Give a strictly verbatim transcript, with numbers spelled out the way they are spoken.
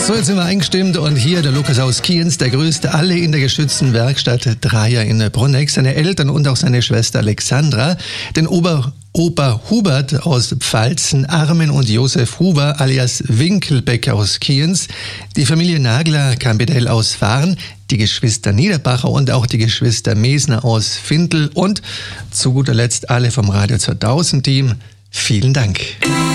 So, jetzt sind wir eingestimmt und hier der Lukas aus Kienz, der grüßt alle in der geschützten Werkstatt Dreier in Bruneck, seine Eltern und auch seine Schwester Alexandra, den Ober Opa Hubert aus Pfalzen, Armin und Josef Huber alias Winkelbeck aus Kienz, die Familie Nagler-Campbell aus Fahren, die Geschwister Niederbacher und auch die Geschwister Mesner aus Findel und zu guter Letzt alle vom Radio zweitausend Team. Vielen Dank.